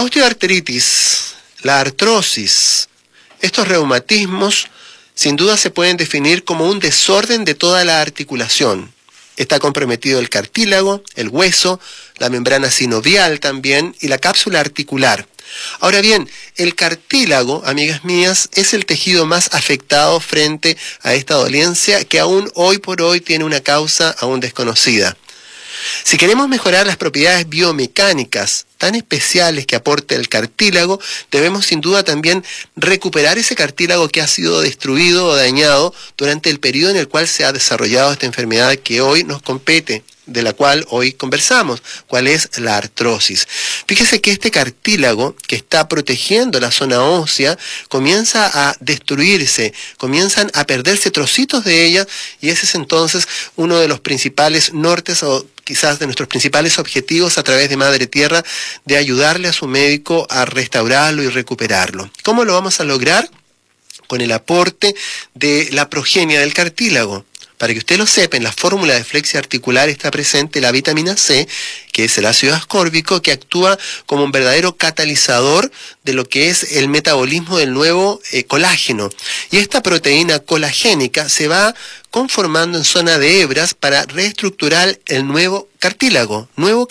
osteoartritis, la artrosis, estos reumatismos sin duda se pueden definir como un desorden de toda la articulación. Está comprometido el cartílago, el hueso, la membrana sinovial también y la cápsula articular. Ahora bien, el cartílago, amigas mías, es el tejido más afectado frente a esta dolencia que aún hoy por hoy tiene una causa aún desconocida. Si queremos mejorar las propiedades biomecánicas tan especiales que aporta el cartílago, debemos sin duda también recuperar ese cartílago que ha sido destruido o dañado durante el periodo en el cual se ha desarrollado esta enfermedad que hoy nos compete, de la cual hoy conversamos, cuál es la artrosis. Fíjese que este cartílago que está protegiendo la zona ósea comienza a destruirse, comienzan a perderse trocitos de ella, y ese es entonces uno de los principales nortes o quizás de nuestros principales objetivos a través de Madre Tierra, de ayudarle a su médico a restaurarlo y recuperarlo. ¿Cómo lo vamos a lograr? Con el aporte de la progenia del cartílago. Para que usted lo sepa, en la fórmula de flexia articular está presente la vitamina C, que es el ácido ascórbico, que actúa como un verdadero catalizador de lo que es el metabolismo del nuevo colágeno. Y esta proteína colagénica se va conformando en zona de hebras para reestructurar el nuevo cartílago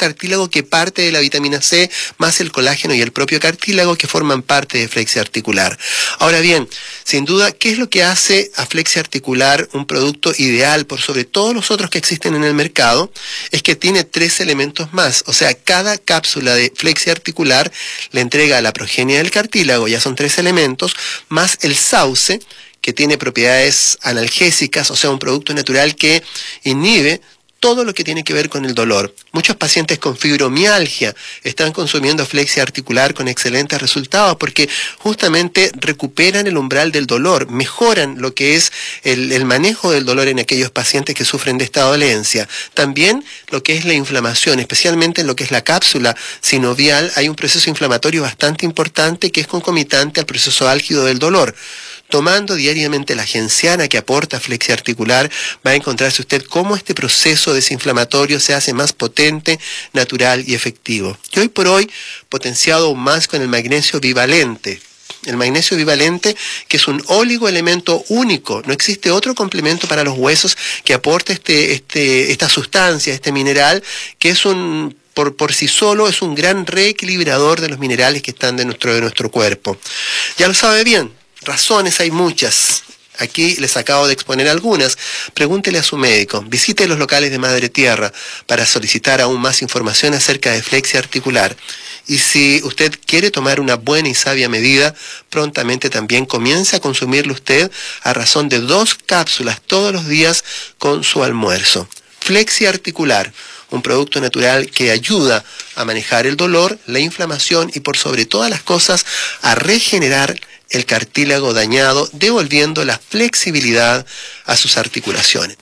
que parte de la vitamina C más el colágeno y el propio cartílago que forman parte de flexia articular. Ahora bien, sin duda, ¿qué es lo que hace a flexia articular un producto ideal por sobre todos los otros que existen en el mercado? Es que tiene 3 elementos más, o sea, cada cápsula de flexia articular le entrega a la progenie del cartílago, ya son 3 elementos, más el sauce, que tiene propiedades analgésicas, o sea, un producto natural que inhibe todo lo que tiene que ver con el dolor. Muchos pacientes con fibromialgia están consumiendo flexia articular con excelentes resultados porque justamente recuperan el umbral del dolor, mejoran lo que es el manejo del dolor en aquellos pacientes que sufren de esta dolencia. También lo que es la inflamación, especialmente en lo que es la cápsula sinovial, hay un proceso inflamatorio bastante importante que es concomitante al proceso álgido del dolor. Tomando diariamente la genciana que aporta flexia articular, va a encontrarse usted cómo este proceso desinflamatorio se hace más potente, natural y efectivo. Y hoy por hoy, potenciado aún más con el magnesio bivalente. El magnesio bivalente, que es un oligoelemento único, no existe otro complemento para los huesos que aporte esta sustancia, este mineral, que es por sí solo es un gran reequilibrador de los minerales que están de nuestro cuerpo. Ya lo sabe bien. Razones hay muchas. Aquí les acabo de exponer algunas. Pregúntele a su médico. Visite los locales de Madre Tierra para solicitar aún más información acerca de flexia articular. Y si usted quiere tomar una buena y sabia medida, prontamente también comience a consumirlo usted a razón de 2 cápsulas todos los días con su almuerzo. Flexia articular, un producto natural que ayuda a manejar el dolor, la inflamación y por sobre todas las cosas a regenerar el cartílago dañado, devolviendo la flexibilidad a sus articulaciones.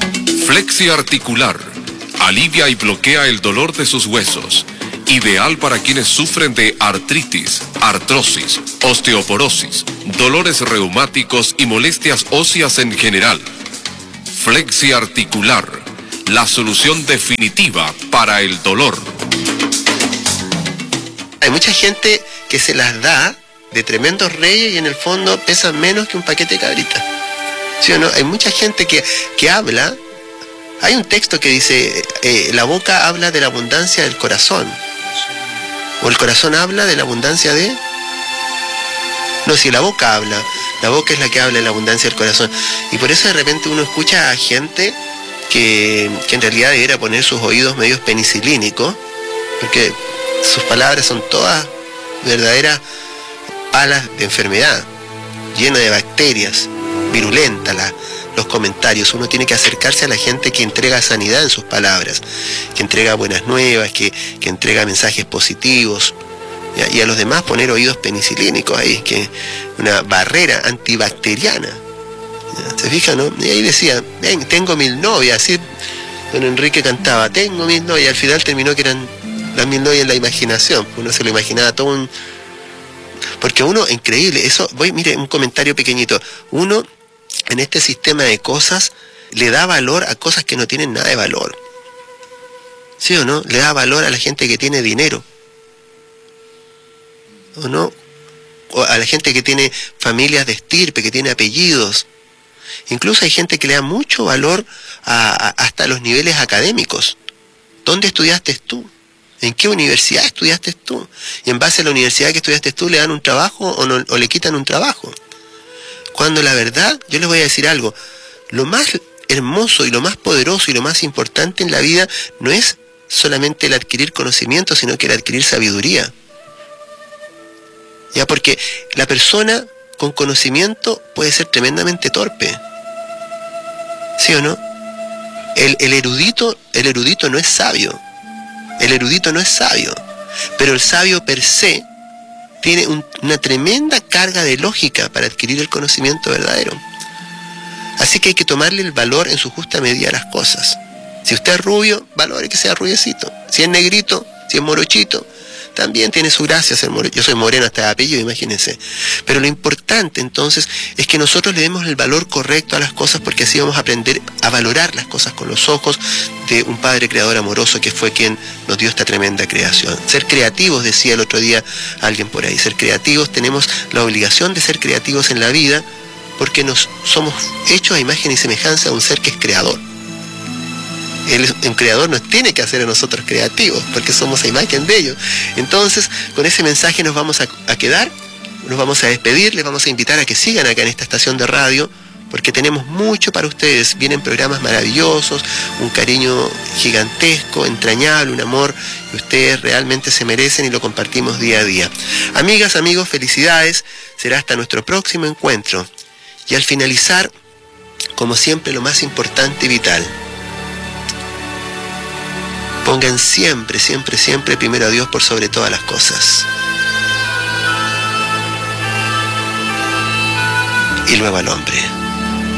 Flexia articular alivia y bloquea el dolor de sus huesos. Ideal para quienes sufren de artritis, artrosis, osteoporosis, dolores reumáticos y molestias óseas en general. Flexia articular, la solución definitiva para el dolor. Hay mucha gente que se las da de tremendos reyes y en el fondo pesan menos que un paquete de cabritas. ¿Sí o no? Hay mucha gente que habla. Hay un texto que dice, la boca habla de la abundancia del corazón. O el corazón habla de la abundancia de... No, si la boca habla, la boca es la que habla de la abundancia del corazón. Y por eso de repente uno escucha a gente que en realidad debería poner sus oídos medios penicilínicos, porque sus palabras son todas verdaderas palas de enfermedad, llena de bacterias, virulenta los comentarios. Uno tiene que acercarse a la gente que entrega sanidad en sus palabras, que entrega buenas nuevas, que entrega mensajes positivos, ¿ya? Y a los demás poner oídos penicilínicos ahí, que una barrera antibacteriana, ¿ya? ¿Se fijan, no? Y ahí decía, ven, tengo 1000 novias, así don Enrique cantaba, tengo 1000 novias, y al final terminó que eran las 1000 novias en la imaginación. Uno se lo imaginaba todo porque uno, increíble, mire, un comentario pequeñito, uno en este sistema de cosas le da valor a cosas que no tienen nada de valor. ¿Sí o no? Le da valor a la gente que tiene dinero. ¿o no? O a la gente que tiene familias de estirpe, que tiene apellidos. Incluso hay gente que le da mucho valor hasta los niveles académicos. ¿Dónde estudiaste tú? ¿En qué universidad estudiaste tú? Y en base a la universidad que estudiaste tú, ¿le dan un trabajo o le quitan un trabajo? Cuando la verdad, yo les voy a decir algo, lo más hermoso y lo más poderoso y lo más importante en la vida no es solamente el adquirir conocimiento, sino que el adquirir sabiduría. Ya, porque la persona con conocimiento puede ser tremendamente torpe. ¿Sí o no? El erudito no es sabio. El erudito no es sabio. Pero el sabio per se tiene una tremenda carga de lógica para adquirir el conocimiento verdadero. Así que hay que tomarle el valor en su justa medida a las cosas. Si usted es rubio, valore que sea rubiecito. Si es negrito, si es morochito, también tiene su gracia ser moreno. Yo soy moreno hasta de apellido, imagínense. Pero lo importante entonces es que nosotros le demos el valor correcto a las cosas, porque así vamos a aprender a valorar las cosas con los ojos de un Padre Creador amoroso que fue quien nos dio esta tremenda creación. Ser creativos, decía el otro día alguien por ahí, ser creativos, tenemos la obligación de ser creativos en la vida, porque somos hechos a imagen y semejanza de un ser que es creador. Un creador nos tiene que hacer a nosotros creativos, porque somos a imagen de ellos. Entonces, con ese mensaje nos vamos a quedar, nos vamos a despedir, les vamos a invitar a que sigan acá en esta estación de radio, porque tenemos mucho para ustedes. Vienen programas maravillosos, un cariño gigantesco, entrañable, un amor que ustedes realmente se merecen y lo compartimos día a día. Amigas, amigos, felicidades. Será hasta nuestro próximo encuentro. Y al finalizar, como siempre, lo más importante y vital: pongan siempre, siempre, siempre primero a Dios por sobre todas las cosas. Y luego al hombre.